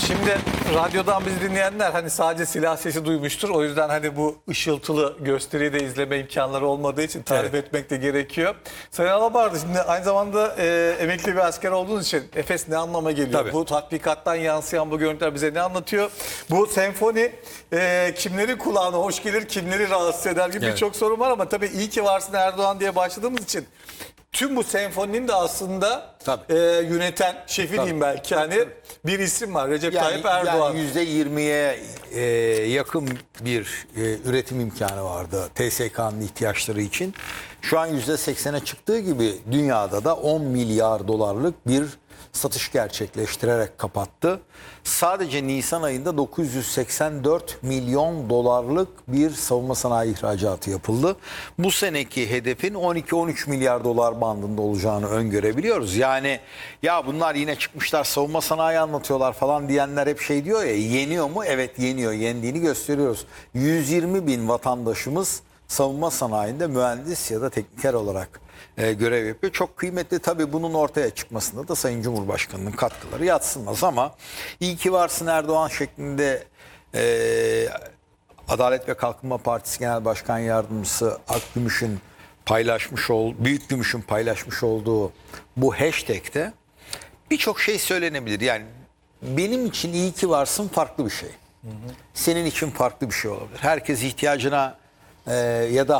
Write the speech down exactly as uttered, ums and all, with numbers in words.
Şimdi radyodan bizi dinleyenler hani sadece silah sesi duymuştur. O yüzden hani bu ışıltılı gösteriyi de izleme imkanları olmadığı için tarif Evet. etmek de gerekiyor. Sayın Alabardı, şimdi aynı zamanda e, emekli bir asker olduğunuz için Efes ne anlama geliyor? Tabii. Bu tatbikattan yansıyan bu görüntüler bize ne anlatıyor? Bu senfoni e, kimleri kulağına hoş gelir, kimleri rahatsız eder gibi Evet. birçok sorun var ama tabii iyi ki varsın Erdoğan diye başladığımız için tüm bu senfoninin de aslında Tabii. e, yöneten, şefi diyeyim belki hani bir isim var. Recep Yani, Tayyip Erdoğan. yani yüzde yirmiye e, yakın bir e, üretim imkanı vardı T S K'nın ihtiyaçları için. Şu an yüzde seksene çıktığı gibi dünyada da on milyar dolarlık bir satış gerçekleştirerek kapattı. Sadece Nisan ayında dokuz yüz seksen dört milyon dolarlık bir savunma sanayi ihracatı yapıldı. Bu seneki hedefin on iki on üç milyar dolar bandında olacağını öngörebiliyoruz. Yani ya bunlar yine çıkmışlar savunma sanayi anlatıyorlar falan diyenler hep şey diyor ya, yeniyor mu? Evet yeniyor, yendiğini gösteriyoruz. yüz yirmi bin vatandaşımız savunma sanayinde mühendis ya da tekniker olarak e, görev yapıyor. Çok kıymetli tabii, bunun ortaya çıkmasında da Sayın Cumhurbaşkanı'nın katkıları yadsınmaz ama iyi ki varsın Erdoğan şeklinde e, Adalet ve Kalkınma Partisi Genel Başkan Yardımcısı Akgümüş'ün paylaşmış ol, Büyük Gümüş'ün paylaşmış olduğu bu hashtag'te birçok şey söylenebilir. Yani benim için iyi ki varsın farklı bir şey. Senin için farklı bir şey olabilir. Herkes ihtiyacına e, ya da